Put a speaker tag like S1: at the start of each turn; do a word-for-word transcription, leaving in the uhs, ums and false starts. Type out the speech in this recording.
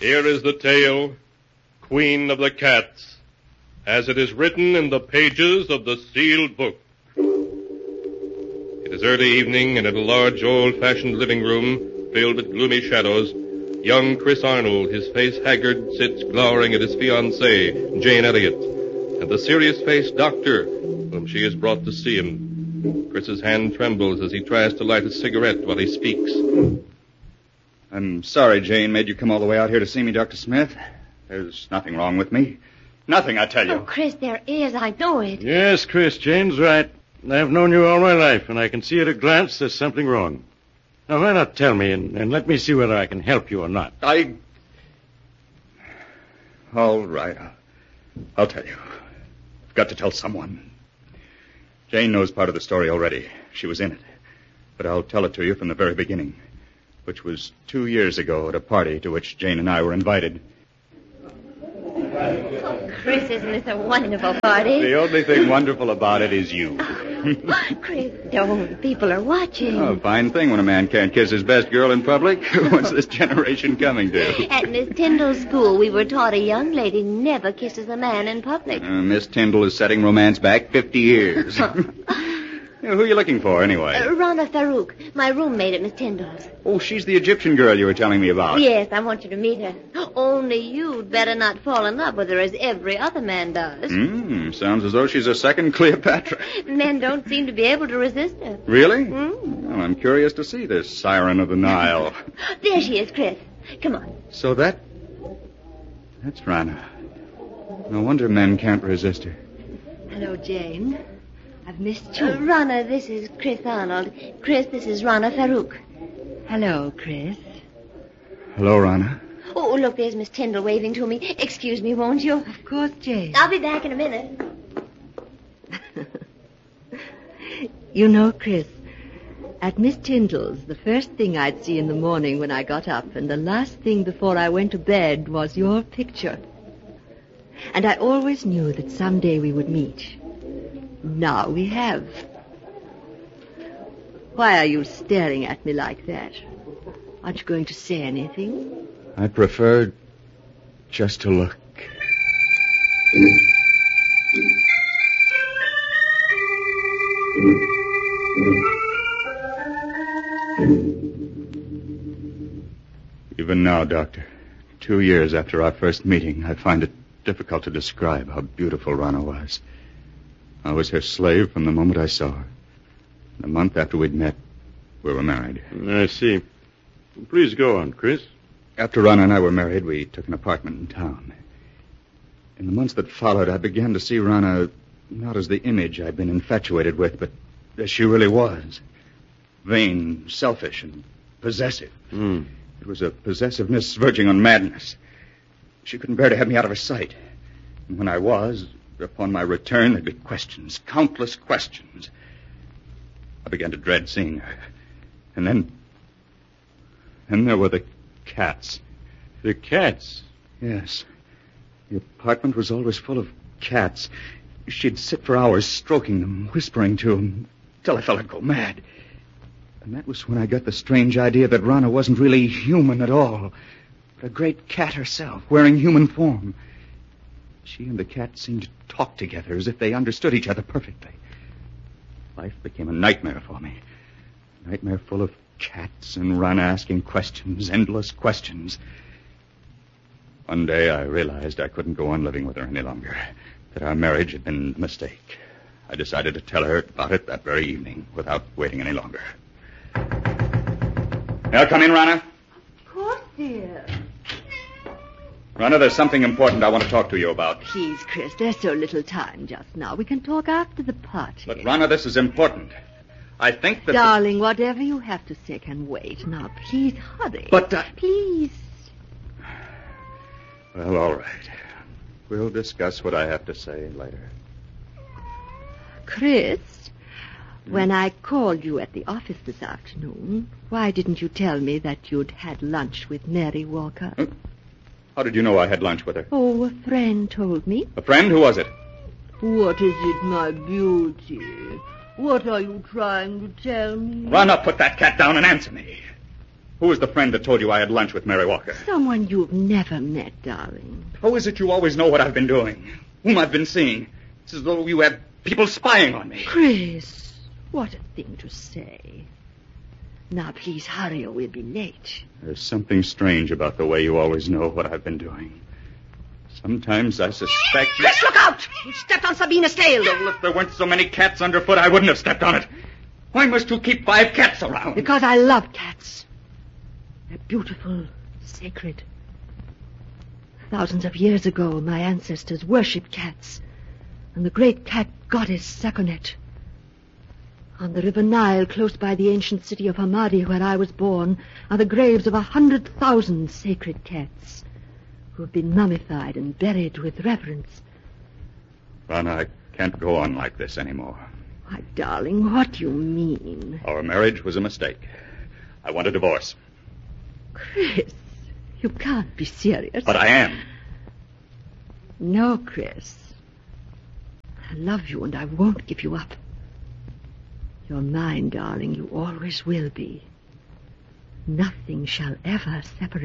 S1: Here is the tale, Queen of the Cats, as it is written in the pages of the sealed book. It is early evening, and in a large, old-fashioned living room filled with gloomy shadows, young Chris Arnold, his face haggard, sits glowering at his fiancée, Jane Elliott, and the serious-faced doctor, whom she has brought to see him. Chris's hand trembles as he tries to light a cigarette while he speaks.
S2: I'm sorry Jane made you come all the way out here to see me, Doctor Smith. There's nothing wrong with me. Nothing, I tell you.
S3: Oh, Chris, there is. I know it.
S4: Yes, Chris, Jane's right. I've known you all my life, and I can see at a glance there's something wrong. Now, why not tell me, and, and let me see whether I can help you or not?
S2: I... All right, I'll, I'll tell you. I've got to tell someone. Jane knows part of the story already. She was in it. But I'll tell it to you from the very beginning, which was two years ago at a party to which Jane and I were invited.
S3: Oh, Chris, isn't this a wonderful party?
S2: The only thing wonderful about it is you.
S3: Oh, Chris, don't. People are watching.
S2: Oh, fine thing when a man can't kiss his best girl in public. What's this generation coming to?
S3: At Miss Tyndall's school, we were taught a young lady never kisses a man in public.
S2: Uh, Miss Tyndall is setting romance back fifty years. Yeah, who are you looking for, anyway?
S3: Uh, Rana Farouk, my roommate at Miss Tyndall's.
S2: Oh, she's the Egyptian girl you were telling me about.
S3: Yes, I want you to meet her. Only you'd better not fall in love with her as every other man does.
S2: Hmm, sounds as though she's a second Cleopatra.
S3: Men don't seem to be able to resist her.
S2: Really?
S3: Mm.
S2: Well, I'm curious to see this siren of the Nile.
S3: There she is, Chris. Come on.
S2: So that... That's Rana. No wonder men can't resist her.
S5: Hello, Jane. I've missed you.
S3: Uh, Rana, this is Chris Arnold. Chris, this is Rana Farouk.
S5: Hello, Chris.
S2: Hello, Rana.
S3: Oh, look, there's Miss Tyndall waving to me. Excuse me, won't you?
S5: Of course, Jane.
S3: I'll be back in a minute.
S5: You know, Chris, at Miss Tyndall's, the first thing I'd see in the morning when I got up and the last thing before I went to bed was your picture. And I always knew that someday we would meet. Now we have. Why are you staring at me like that? Aren't you going to say anything?
S2: I prefer just to look. Even now, Doctor, two years after our first meeting, I find it difficult to describe how beautiful Rana was. I was her slave from the moment I saw her. And a month after we'd met, we were married.
S4: I see. Please go on, Chris.
S2: After Rana and I were married, we took an apartment in town. In the months that followed, I began to see Rana not as the image I'd been infatuated with, but as she really was. Vain, selfish, and possessive.
S4: Mm.
S2: It was a possessiveness verging on madness. She couldn't bear to have me out of her sight. And when I was, upon my return, there'd be questions, countless questions. I began to dread seeing her. And then... Then there were the cats.
S4: The cats?
S2: Yes. The apartment was always full of cats. She'd sit for hours stroking them, whispering to them, till I felt I'd go mad. And that was when I got the strange idea that Rana wasn't really human at all, but a great cat herself, wearing human form. She and the cat seemed to talk together as if they understood each other perfectly. Life became a nightmare for me. A nightmare full of cats and Rana asking questions, endless questions. One day I realized I couldn't go on living with her any longer, that our marriage had been a mistake. I decided to tell her about it that very evening without waiting any longer. May I come in, Rana?
S5: Of course, dear.
S2: Rana, there's something important I want to talk to you about.
S5: Please, Chris, there's so little time just now. We can talk after the party.
S2: But, Rana, this is important. I think that...
S5: Darling, the... whatever you have to say can wait. Now, please hurry.
S2: But, uh...
S5: Please.
S2: Well, all right. We'll discuss what I have to say later.
S5: Chris, when I called you at the office this afternoon, why didn't you tell me that you'd had lunch with Mary Walker?
S2: Huh? How did you know I had lunch with her?
S5: Oh, a friend told me.
S2: A friend? Who was it?
S5: What is it, my beauty? What are you trying to tell me?
S2: Rana, put that cat down and answer me. Who was the friend that told you I had lunch with Mary Walker?
S5: Someone you've never met, darling.
S2: How is it you always know what I've been doing? Whom I've been seeing? It's as though you have people spying on me.
S5: Chris, what a thing to say. Now, please hurry or we'll be late.
S2: There's something strange about the way you always know what I've been doing. Sometimes I suspect...
S5: Chris, look out! You stepped on Sabina's tail.
S2: Well, if there weren't so many cats underfoot, I wouldn't have stepped on it. Why must you keep five cats around?
S5: Because I love cats. They're beautiful, sacred. Thousands of years ago, my ancestors worshipped cats, and the great cat goddess Sekhmet. On the river Nile, close by the ancient city of Hamadi, where I was born, are the graves of a hundred thousand sacred cats who have been mummified and buried with reverence.
S2: Rana, I can't go on like this anymore.
S5: Why, darling, what do you mean?
S2: Our marriage was a mistake. I want a divorce.
S5: Chris, you can't be serious.
S2: But I am.
S5: No, Chris. I love you and I won't give you up. You're mine, darling. You always will be. Nothing shall ever separate